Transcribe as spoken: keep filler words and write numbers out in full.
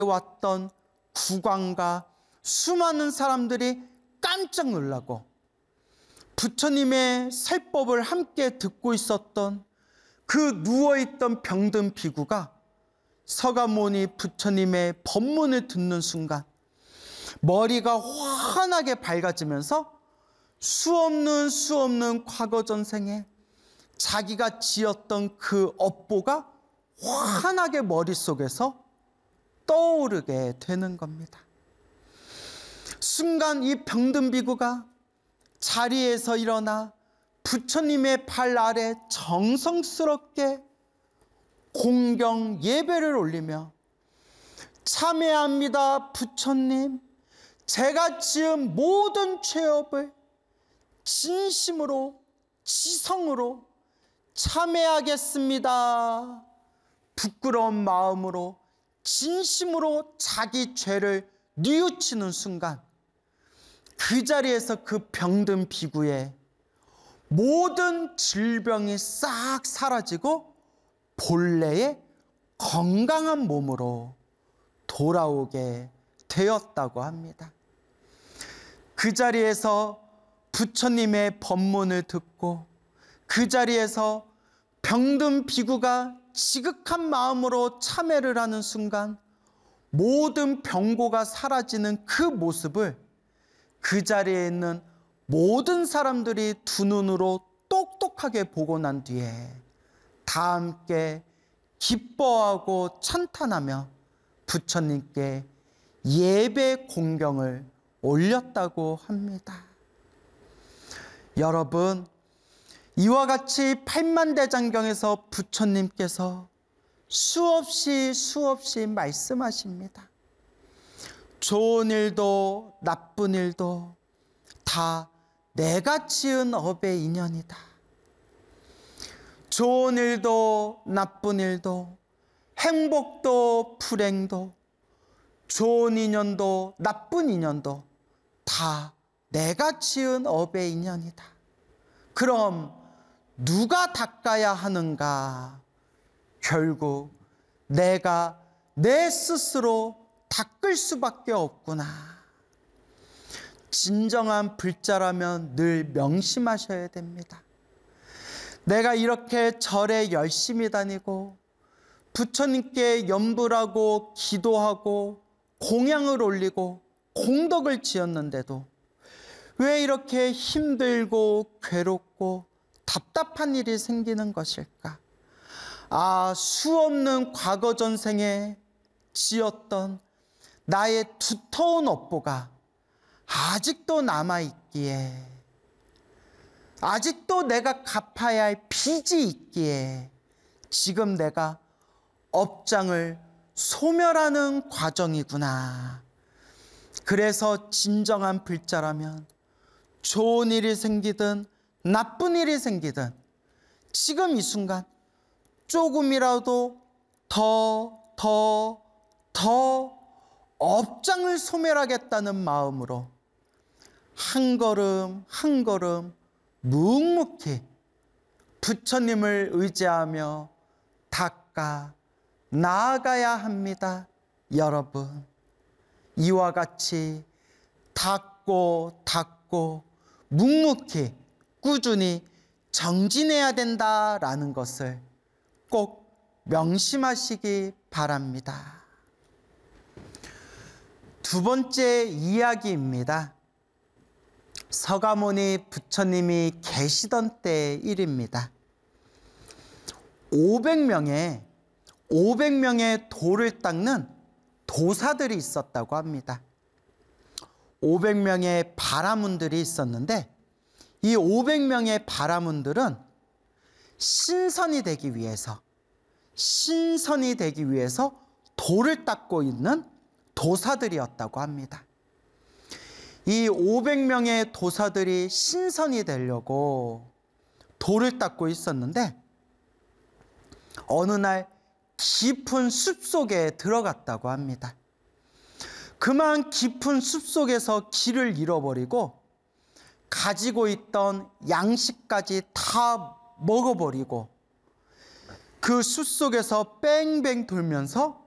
왔던 국왕과 수많은 사람들이 깜짝 놀라고 부처님의 설법을 함께 듣고 있었던 그 누워있던 병든 비구가 서가모니 부처님의 법문을 듣는 순간 머리가 환하게 밝아지면서 수없는 수없는 과거 전생에 자기가 지었던 그 업보가 환하게 머릿속에서 떠오르게 되는 겁니다. 순간 이 병든 비구가 자리에서 일어나 부처님의 발 아래 정성스럽게 공경 예배를 올리며 참회합니다. 부처님, 제가 지은 모든 죄업을 진심으로 지성으로 참회하겠습니다. 부끄러운 마음으로 진심으로 자기 죄를 뉘우치는 순간 그 자리에서 그 병든 비구의 모든 질병이 싹 사라지고 본래의 건강한 몸으로 돌아오게 되었다고 합니다. 그 자리에서 부처님의 법문을 듣고 그 자리에서 병든 비구가 지극한 마음으로 참회를 하는 순간 모든 병고가 사라지는 그 모습을 그 자리에 있는 모든 사람들이 두 눈으로 똑똑하게 보고 난 뒤에 다 함께 기뻐하고 찬탄하며 부처님께 예배 공경을 올렸다고 합니다. 여러분, 이와 같이 팔만대장경에서 부처님께서 수없이 수없이 말씀하십니다. 좋은 일도 나쁜 일도 다 내가 지은 업의 인연이다. 좋은 일도 나쁜 일도 행복도 불행도 좋은 인연도 나쁜 인연도 다 내가 지은 업의 인연이다. 그럼 누가 닦아야 하는가? 결국 내가 내 스스로 닦을 수밖에 없구나. 진정한 불자라면 늘 명심하셔야 됩니다. 내가 이렇게 절에 열심히 다니고 부처님께 염불하고 기도하고 공양을 올리고 공덕을 지었는데도 왜 이렇게 힘들고 괴롭고 답답한 일이 생기는 것일까? 아, 수없는 과거 전생에 지었던 나의 두터운 업보가 아직도 남아있기에, 아직도 내가 갚아야 할 빚이 있기에 지금 내가 업장을 소멸하는 과정이구나. 그래서 진정한 불자라면 좋은 일이 생기든 나쁜 일이 생기든 지금 이 순간 조금이라도 더, 더, 더 업장을 소멸하겠다는 마음으로 한 걸음 한 걸음 묵묵히 부처님을 의지하며 닦아 나아가야 합니다. 여러분, 이와 같이 닦고 닦고 묵묵히 꾸준히 정진해야 된다라는 것을 꼭 명심하시기 바랍니다. 두 번째 이야기입니다. 서가모니 부처님이 계시던 때의 일입니다. 오백 명의 오백 명의 돌을 닦는 도사들이 있었다고 합니다. 오백 명의 바라문들이 있었는데 이 오백 명의 바라문들은 신선이 되기 위해서 신선이 되기 위해서 돌을 닦고 있는 도사들이었다고 합니다. 이 오백 명의 도사들이 신선이 되려고 돌을 닦고 있었는데 어느 날 깊은 숲속에 들어갔다고 합니다. 그만 깊은 숲속에서 길을 잃어버리고 가지고 있던 양식까지 다 먹어버리고 그 숲속에서 뺑뺑 돌면서